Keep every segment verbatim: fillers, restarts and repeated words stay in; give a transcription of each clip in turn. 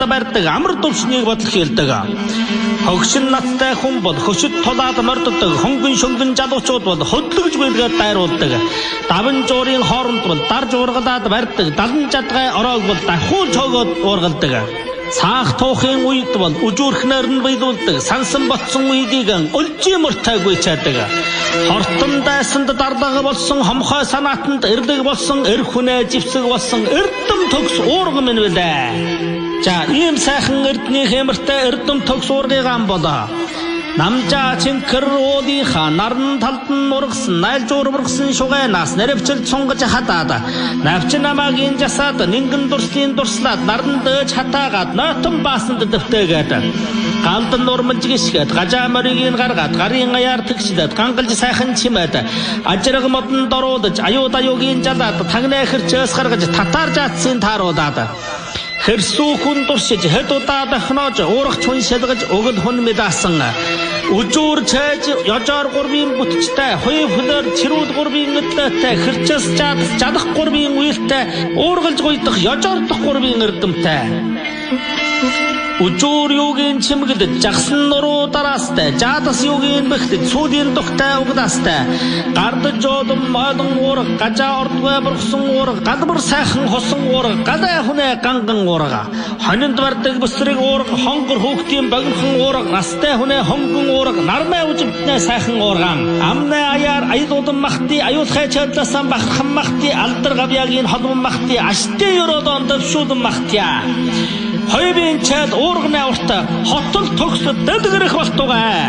барьдаг амар төвшнийг бодлох хэлдэг. Хогшин наттай хүн бол хөшөд тулаад морддог, хөнгөн шөнгөн залуучууд бол хөдлөж бэлгээд дайруулдаг. Даван жуурын хооронд бол дарж ургалаад барьдаг, далан жадгай ороог бол дахуул цогоод ургалдаг. Цаах туухын үед бол үжүүрхнээр нь биелүүлдэг, сансан ботсон үедийг өлжи мөртайгүй чаддаг. Хортон дайсанд дарлага болсон хомхой санаатанд эрдэг болсон эр хүнээ живсэг болсон эрдэм төгс уурга минь билээ. За ийм сайхан эрдний хэмэртэй эрдэм төгс уургыг ам болоо. Намжаа чинкэр уудынхаа наран талд нь ургасан найлжуур ургасан шугайнаас нэрэвчилд сунгаж хатаад навч намаагийн жасаад нингэн дурслын дурслаад наран дөөж хатаагаад нойтон баасанд дэвтээгээд галдан нурмж гисгээд гажаа морийг гаргаад гарын аяар тэгшдээд гангалж сайхан чимээд ажираг модон доруудаж аюуд аюугийн жалаад тагнаа хэрчээс гаргаж татар жаатсын тааруулаад хэрсүү хүн дуршиж хэд удаа дахнож уурах чун шалгаж өгөл хүн мэдаасан үжүүр чэж яжаар гурвын бүтчтэй хуй хүлэр чирүүд гурвын мэдлэтэй хэрчээс жад жадах гурвын уйлтай уургалж гуйдах яжаар дах гурвын эрдэмтэй үжүүр юугийн чимгэлд жагсан нуруу дараастай жадас юугийн бэхтэд сүүдийн духтай угдаастай гардаж жодон моодон уурга гажаа ордгой бургсан уурга галбар сайхан хосон уурга галай хүнээ ганган уурга хонинд бардаг бүсрэг уурга хонгор хүүхдийн богинохон уурга настай хүнээ хонгон уурга нармай үжимтнээ сайхан уурга амнаа аяар аюулдан махти аюулхай чадласан бахархан махти алдар гавьягийн холбон махти аштай ёроодон дэвшүүдэн махтия Хойбын чад уурганы урт хотол төгсөд дэдгэрэх болтугай.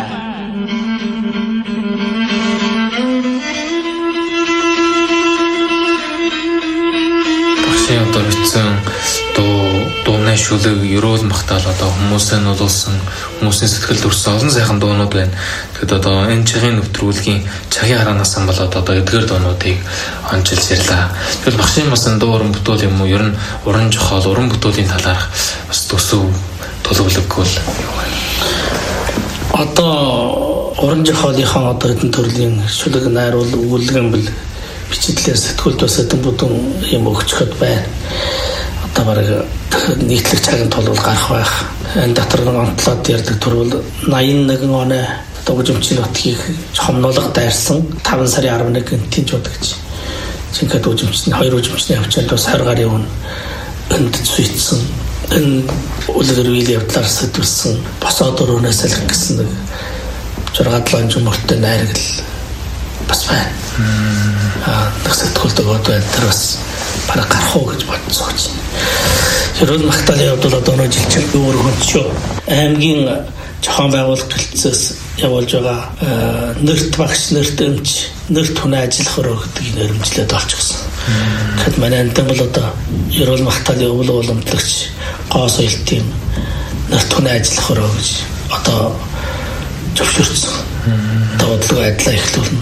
Багшийн одоо бичсэн дуу дуунай шүлэг ерөөл махтаал одоо хүмүүсийн нуулсан хүмүүсийн сэтгэл төрсөн олон сайхан дуунууд байна. Тэгэхэд одоо энэ чигийн нэвтрүүлгийн цагийн хараанаас болоод одоо эдгээр дуунуудыг онцлж ярьлаа. Тэгвэл багшийн бас дуу уран бүтээл юм уу? Ер нь уран жохол уран бүтээлийн талаарх бас төсөв төлөвлөггүй л юу вэ? Одоо уран жохолынхаа одоо хэдэн төрлийн шүлэг найруул өгүүлгэн бэл бичлэлээр сэтгүүлд бас хэдэн бүдүүн юм өгчөхөд байна. Одоо бараг нийтлэг цагийн тул гарах байх. Энэ дотор нэг онцлоод ярьдаг төрөл найман нэгэн оны дөгжимчийн нутгийг хомнолго дайрсан таван сарын арван нэгний жууд гэж. Чинхэд дөгжимчний хоёр дөгжимчний хавчаанд бас хайр гарын өн энд зүйцсэн. Энэ үлгэр үйл явдлаар сэтгүүлсэн босоод өрөөнөөс салхи гэсэн нэг зургаад лонж мөртөө найрагл бас байна. Аа нэг сэтгүүлд өгөөд байна. Тэр бас бараг гарах уу гэж бодсон гэж. Ерөөл махтаалын явдал одоо нөө жилчин өөр хөнчөө аймгийн зохион байгуулалт төлцөөс явуулж байгаа нэрт багш нэрт өмч нэрт хүн ажиллах өрөө гэдэг нэрмжлээд олчихсон. Тэгэхэд манай энэ бол одоо ерөөл махтаалын өвөл уламжлагч гоо соёлтын нэрт хүн ажиллах өрөө гэж одоо зөвшөөрсөн. Доотлого айдлаа эхлүүлнэ.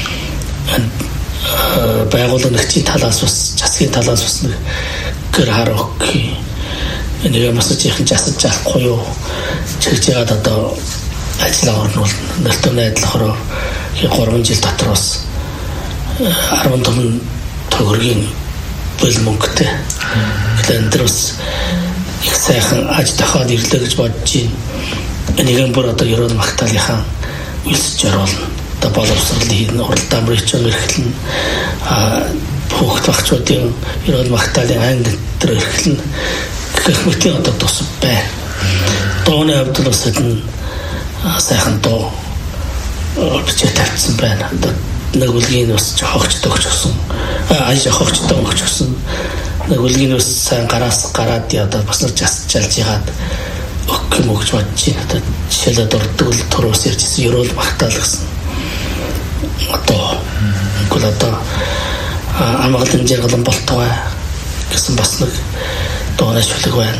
Байгууллагын нэгжийн талаас бас засгийн талаас бас нэг гэр харах энэ масаж ихэнх засаж авахгүй юу чирж яагаад одоо ажиллаа орнуул нэртэн найдлахаар гурван жил дотор бас арван том төгрөгийн бөл мөнгөтэй энэ дээр бас их сайхан аж дахиад ирлээ гэж бодож байна. Энийгэн бүр одоо ерөөл махтаалынхаа үйлсж оруулна. Одоо боловсролын хийх уралдаан мөрөчөн эрхлэн хүүхд багчуудын ерөөл махтаалын анги дээр эрхлэн гэх мэт одоо тус байна. Дооны явдал бас энэ сайхан доо бичиж тавьсан байна. Одоо нэг үлгийн бас хогч төгчсөн. Аа хогч төгчсөн. Нэг үлгийн бас сайн гараас гараад одоо бас нэг жас жалж ягаад өгөх юм гэж бодож байна. Одоо жишээлээ дурдгал туруус ярьжсэн ерөөл махтаал гэсэн. Одоо гол одоо амгалан жаргалан болтугай гэсэн бас нэг дооны шүлэг байна.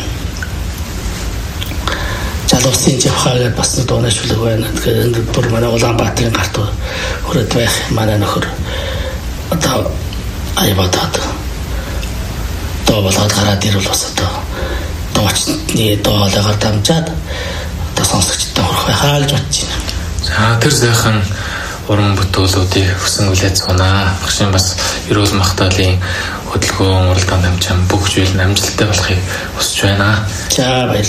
Залуусын жавхаа гэдэг бас нэг дооны шүлэг байна. Тэгэхээр энэ бүр манай Улаанбаатарын гарт хүрээд байх манай нөхөр одоо айбатаад доо болоод гараад ирвэл бас одоо доочны доолойгоор дамжаад одоо сонсогчтой хүрэх байхаа гэж бодож байна. За тэр сайхан уран бүтээлүүдийг хүсэн үлээж цунаа. Багшийн бас ерөөл махтаалын хөдөлгөөн уралдаанд амжаан бүгд зүйл амжилттай болохыг хүсэж байна. За баярлалаа.